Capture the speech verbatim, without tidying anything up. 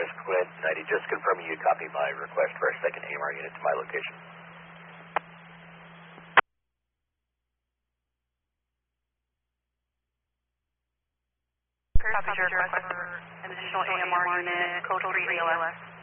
Squid ninety, just confirming you copy my request for a second A M R unit to my location. Copy your request for an additional A M R unit, code three A L S.